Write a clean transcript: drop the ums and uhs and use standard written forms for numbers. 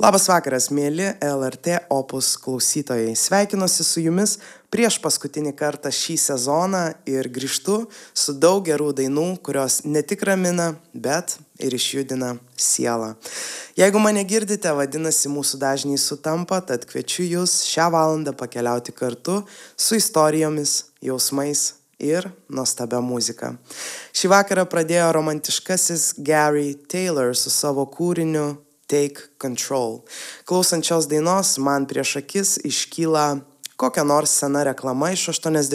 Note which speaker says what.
Speaker 1: Labas vakaras, mėly LRT Opus klausytojai. Sveikinuosi su jumis prieš paskutinį kartą šį sezoną ir grįžtu su daug gerų dainų, kurios ne tik ramina, bet ir išjudina sielą. Jeigu mane girdite, vadinasi mūsų dažniai sutampa, tad kviečiu jūs šią valandą pakeliauti kartu su istorijomis, jausmais ir nuostabia muzika. Šį vakarą pradėjo romantiškasis Gary Taylor su savo kūriniu Take Control. Klausant šios dainos, man prieš akis iškyla kokia nors sena reklama iš 80